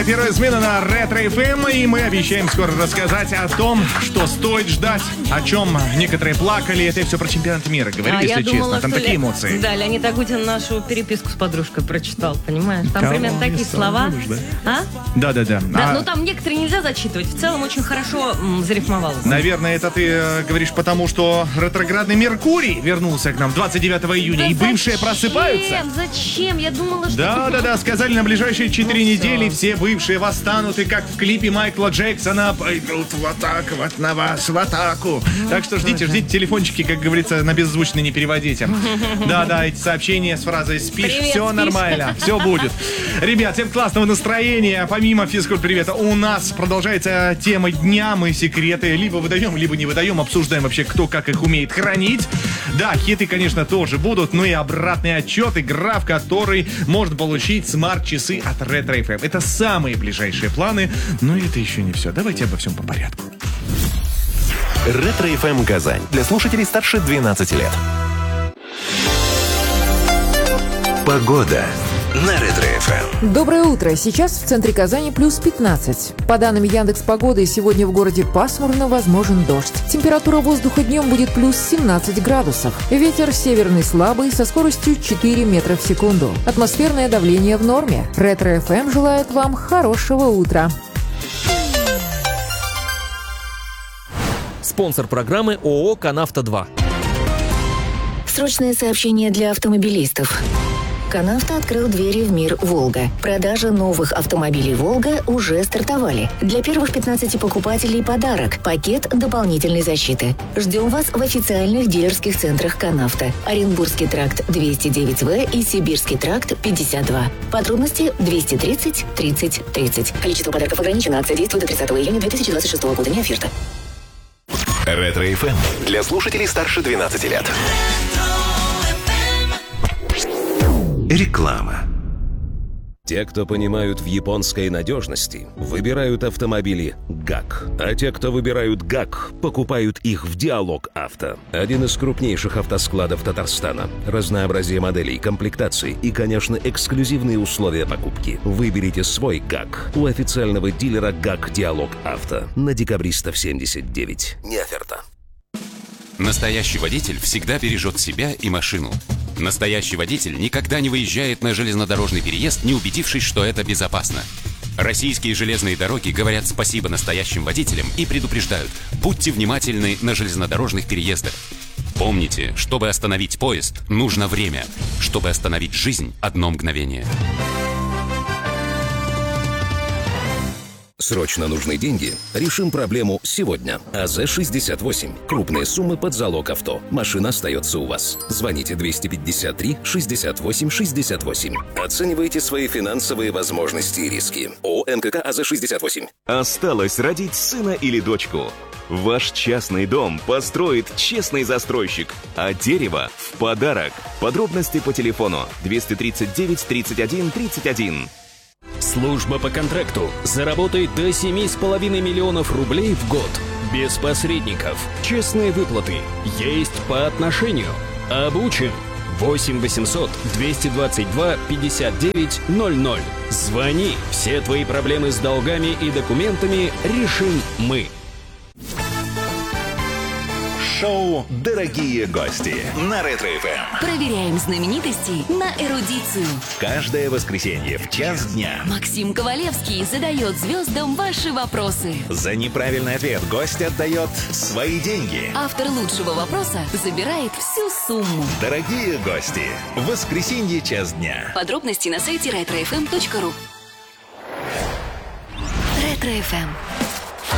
первая смена на Ретро-ФМ, и мы обещаем скоро рассказать о том, что стоит ждать, о чем некоторые плакали. Это все про чемпионат мира, говорю, если честно. Там такие эмоции. Да, Леонид Агутин нашу переписку с подружкой прочитал, понимаешь? Там примерно такие слова. Да. Ну там некоторые нельзя зачитывать. В целом очень хорошо зарифмовал. Наверное, это ты говоришь потому, что ретроградный Меркурий вернулся к нам 29 июня, и бывшие просыпаются. Зачем? Я думала, что... Да, сказали, на ближайшие 4 недели все бывшие восстанут, и как в клипе Майкла Джексона пойдут в атаку, на вас в атаку. Так что ждите, телефончики, как говорится, на беззвучный не переводите. Да, эти сообщения с фразой «спишь», привет, все спишь. нормально, все будет. Ребят, всем классного настроения. Помимо физкульт-привета, у нас продолжается тема дня. Мы секреты либо выдаем, либо не выдаем. Обсуждаем вообще, кто как их умеет хранить. Да, хиты, конечно, тоже будут, но и обратный отчет, игра, в которой можно получить смарт-часы от Ретро-ФМ. Это самые ближайшие планы, но это еще не все. Давайте обо всем по порядку. Ретро-ФМ Казань. Для слушателей старше 12 лет. Погода на Ретро-ФМ. Доброе утро. Сейчас в центре Казани плюс 15. По данным Яндекс.Погоды, сегодня в городе пасмурно, возможен дождь. Температура воздуха днем будет плюс 17 градусов. Ветер северный слабый со скоростью 4 метра в секунду. Атмосферное давление в норме. Ретро-ФМ желает вам хорошего утра. Спонсор программы ООО «Канавто-2». Срочное сообщение для автомобилистов. «Канавто» открыл двери в мир «Волга». Продажа новых автомобилей «Волга» уже стартовали. Для первых 15 покупателей подарок – пакет дополнительной защиты. Ждем вас в официальных дилерских центрах «Канавто». Оренбургский тракт 209В и Сибирский тракт 52. Подробности 230 30 30. Количество подарков ограничено. Акция действует до 30 июня 2026 года. Не оферта. Ретро-ФМ. Для слушателей старше 12 лет. Реклама. Те, кто понимают в японской надежности, выбирают автомобили ГАК. А те, кто выбирают ГАК, покупают их в Диалог Авто. Один из крупнейших автоскладов Татарстана. Разнообразие моделей, комплектаций и, конечно, эксклюзивные условия покупки. Выберите свой ГАК у официального дилера ГАК Диалог Авто на Декабристов 79. Не оферта. Настоящий водитель всегда бережет себя и машину. Настоящий водитель никогда не выезжает на железнодорожный переезд, не убедившись, что это безопасно. Российские железные дороги говорят спасибо настоящим водителям и предупреждают: будьте внимательны на железнодорожных переездах. Помните, чтобы остановить поезд, нужно время. Чтобы остановить жизнь, одно мгновение. Срочно нужны деньги? Решим проблему сегодня. АЗ-68. Крупные суммы под залог авто. Машина остается у вас. Звоните 253 68 68. Оценивайте свои финансовые возможности и риски. ООО НКК АЗ-68. Осталось родить сына или дочку. Ваш частный дом построит честный застройщик, а дерево в подарок. Подробности по телефону 239 31 31. Служба по контракту заработает до 7,5 миллионов рублей в год. Без посредников. Честные выплаты. Есть по отношению. Обучен. 8 800 222 59 00. Звони. Все твои проблемы с долгами и документами решим мы. Шоу «Дорогие гости» на Ретро-ФМ. Проверяем знаменитостей на эрудицию. Каждое воскресенье в час дня. Максим Ковалевский задает звездам ваши вопросы. За неправильный ответ гость отдает свои деньги. Автор лучшего вопроса забирает всю сумму. Дорогие гости, в воскресенье час дня. Подробности на сайте retrofm.ru. Ретро-ФМ.